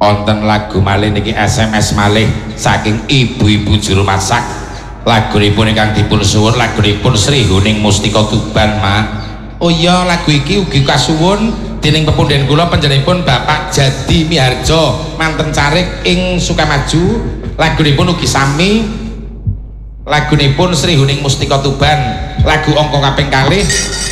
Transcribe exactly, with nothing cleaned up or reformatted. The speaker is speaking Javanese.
Wonten lagu malih niki S M S malih saking ibu-ibu juru masak. Lagunipun ingkang dipun suwun lagunipun Sri Huning Mustika Tuban, Mak. Oh iya, lagu iki ugi kasuwun dening pepundhen kula panjenenganipun Bapak Jadi Miharjo manten carik ing Sukamaju. Lagunipun ugi sami lagunipun Sri Huning Mustika Tuban, lagu angka kaping kalih